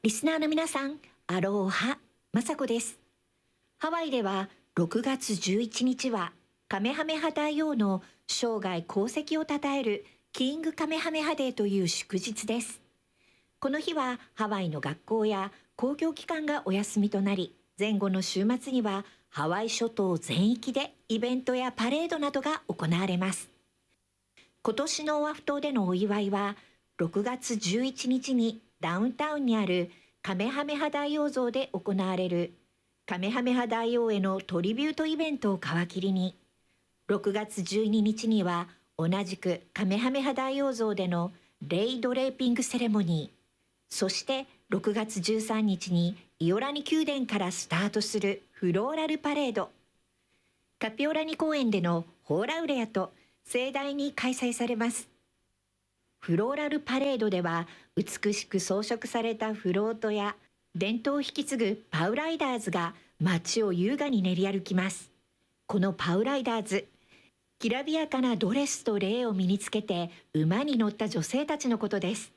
リスナーの皆さん、アローハ、まさこです。ハワイでは6月11日はカメハメハ大王の生涯功績を称えるキングカメハメハデーという祝日です。この日はハワイの学校や公共機関がお休みとなり、前後の週末にはハワイ諸島全域でイベントやパレードなどが行われます。今年のオアフ島でのお祝いは、6月11日にダウンタウンにあるカメハメハ大王像で行われるカメハメハ大王へのトリビュートイベントを皮切りに、6月12日には同じくカメハメハ大王像でのレイドレーピングセレモニー、そして6月13日にイオラニ宮殿からスタートするフローラルパレード、カピオラニ公園でのホーラウレアと盛大に開催されます。フローラルパレードでは美しく装飾されたフロートや伝統を引き継ぐパウライダーズが街を優雅に練り歩きます。このパウライダーズ、きらびやかなドレスとレイを身につけて馬に乗った女性たちのことです。